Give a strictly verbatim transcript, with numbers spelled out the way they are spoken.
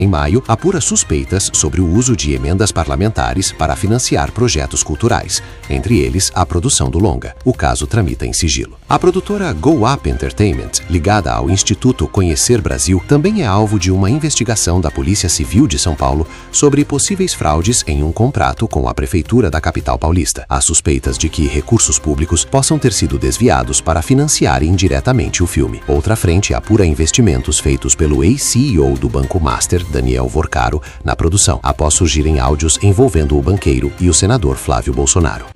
Em maio, apura suspeitas sobre o uso de emendas parlamentares para financiar projetos culturais, entre eles a produção do longa. O caso tramita em sigilo. A produtora Go Up Entertainment, ligada ao Instituto Conhecer Brasil, também é alvo de uma investigação da Polícia Civil de São Paulo sobre possíveis fraudes em um contrato com a Prefeitura da capital paulista. Há suspeitas de que recursos públicos possam ter sido desviados para financiar indiretamente o filme. Outra frente apura investimentos feitos pelo ex-C E O do Banco Master, Daniel Vorcaro, na produção, após surgirem áudios envolvendo o banqueiro e o senador Flávio Bolsonaro.